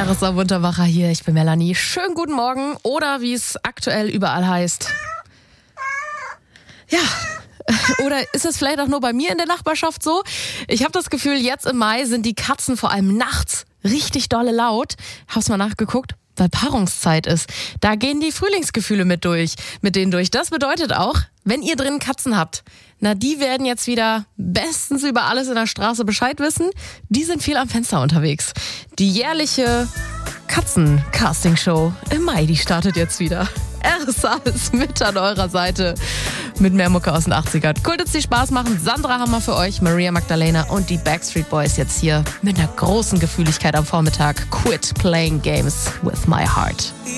RSA Wunderwacher hier, ich bin Melanie. Schönen guten Morgen oder wie es aktuell überall heißt. Ja, oder ist es vielleicht auch nur bei mir in der Nachbarschaft so? Ich habe das Gefühl, jetzt im Mai sind die Katzen vor allem nachts richtig dolle laut. Hab's mal nachgeguckt, weil Paarungszeit ist. Da gehen die Frühlingsgefühle mit denen durch. Das bedeutet auch, wenn ihr drinnen Katzen habt, die werden jetzt wieder bestens über alles in der Straße Bescheid wissen. Die sind viel am Fenster unterwegs. Die jährliche Katzen-Casting-Show im Mai, die startet jetzt wieder. RSA ist mit an eurer Seite mit mehr Mucke aus den 80ern. Cool, dass die Spaß machen. Sandra haben wir für euch, Maria Magdalena und die Backstreet Boys jetzt hier mit einer großen Gefühligkeit am Vormittag. Quit playing games with my heart.